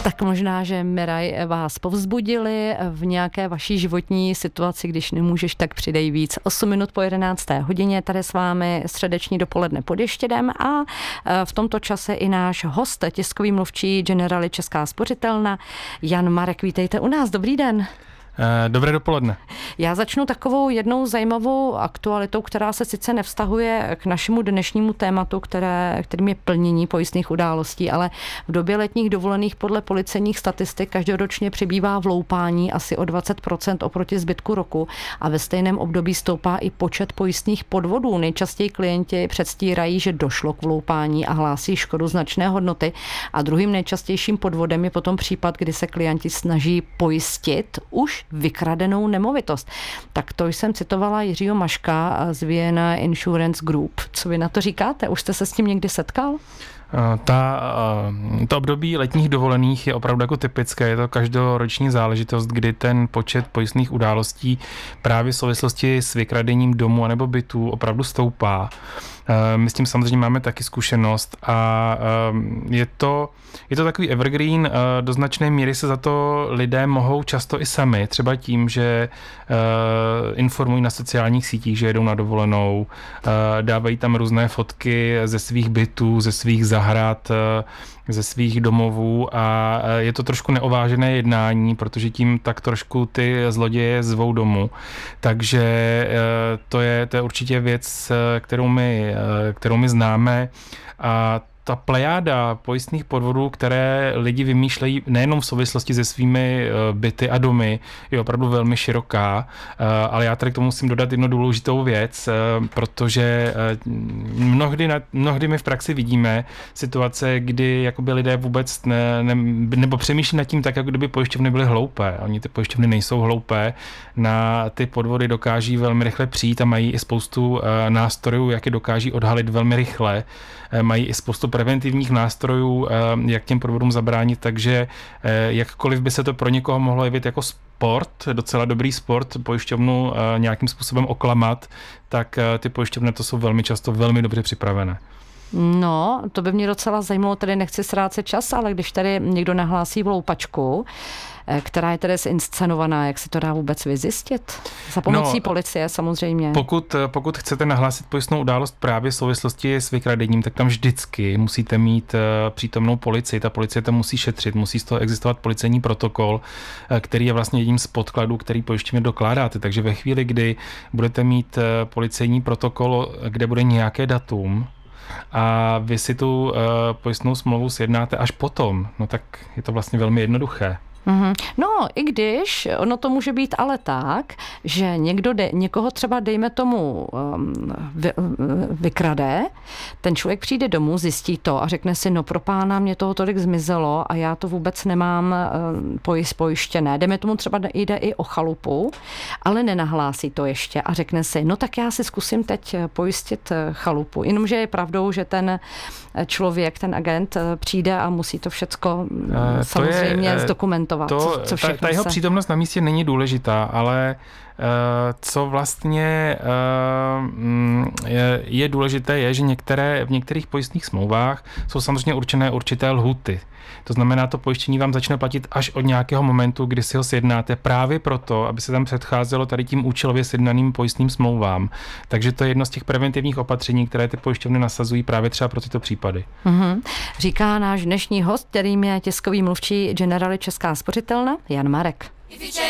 Tak možná, že Miraj vás povzbudili v nějaké vaší životní situaci, když nemůžeš, tak přidej víc. 8 minut po 11. hodině, tady s vámi středeční dopoledne pod Ještědem a v tomto čase i náš host, tiskový mluvčí Generali Česká spořitelna, Jan Marek. Vítejte u nás, dobrý den. Dobré dopoledne. Já začnu takovou jednou aktualitou, která se sice nevztahuje k našemu dnešnímu tématu, kterým je plnění pojistných událostí, ale v době letních dovolených podle policejních statistik každoročně přibývá vloupání asi o 20% oproti zbytku roku a ve stejném období stoupá i počet pojistných podvodů. Nejčastěji klienti předstírají, že došlo k vloupání a hlásí škodu značné hodnoty a druhým nejčastějším podvodem je potom případ, kdy se klienti snaží pojistit už vykradenou nemovitost. Tak to jsem citovala Jiřího Maška z Vienna Insurance Group. Co vy na to říkáte? Už jste se s tím někdy setkal? To období letních dovolených je opravdu jako typické, je to každoroční záležitost, kdy ten počet pojistných událostí právě v souvislosti s vykradením domu anebo bytů opravdu stoupá. My s tím samozřejmě máme taky zkušenost a je to takový evergreen, do značné míry se za to lidé mohou často i sami, třeba tím, že informují na sociálních sítích, že jedou na dovolenou, dávají tam různé fotky ze svých bytů, ze svých zahrad, ze svých domovů a je to trošku neovážené jednání, protože tím tak trošku ty zloděje zvou domů. Takže to je určitě věc, kterou my známe a ta plejáda pojistných podvodů, které lidi vymýšlejí nejenom v souvislosti se svými byty a domy, je opravdu velmi široká, ale já tady k tomu musím dodat jednu důležitou věc, protože mnohdy my v praxi vidíme situace, kdy jakoby lidé vůbec nebo přemýšlí nad tím tak, jako kdyby pojišťovny byly hloupé. Oni ty pojišťovny nejsou hloupé, na ty podvody dokáží velmi rychle přijít a mají i spoustu nástrojů, jak je dokáží odhalit velmi rychle. Mají i spoustu preventivních nástrojů, jak těm podvodům zabránit, takže jakkoliv by se to pro někoho mohlo jevit jako sport, docela dobrý sport, pojišťovnu nějakým způsobem oklamat, tak ty pojišťovny to jsou velmi často velmi dobře připravené. No, to by mě docela zajímalo, tady nechci ztrácet čas, ale když tady někdo nahlásí vloupačku, která je tedy zinscenovaná, jak se to dá vůbec vyzjistit? Za pomocí policie samozřejmě. Pokud chcete nahlásit pojistnou událost právě v souvislosti s vykradením, tak tam vždycky musíte mít přítomnou policii. Ta policie to musí šetřit, musí z toho existovat policejní protokol, který je vlastně jedním z podkladů, který pojišťovně dokládáte. Takže ve chvíli, kdy budete mít policejní protokol, kde bude nějaké datum, a vy si tu pojistnou smlouvu sjednáte až potom, no tak je to vlastně velmi jednoduché. No, i když ono to může být ale tak, že někoho třeba dejme tomu vykrade, ten člověk přijde domů, zjistí to a řekne si, no pro pána mě toho tolik zmizelo a já to vůbec nemám pojištěné. Dejme tomu třeba jde i o chalupu, ale nenahlásí to ještě a řekne si, no tak já si zkusím teď pojistit chalupu. Jenomže je pravdou, že ten člověk, ten agent přijde a musí to všecko samozřejmě zdokumentovat. Ta jeho přítomnost na místě není důležitá, ale co vlastně je důležité, je, že v některých pojistných smlouvách jsou samozřejmě určené určité lhuty. To znamená, to pojištění vám začne platit až od nějakého momentu, kdy si ho sjednáte, právě proto, aby se tam předcházelo tady tím účelově sjednaným pojistným smlouvám. Takže to je jedno z těch preventivních opatření, které ty pojišťovny nasazují právě třeba pro tyto případy. Říká náš dnešní host, kterým je tiskový mluvčí Generali Česká spořitelna, Jan Marek.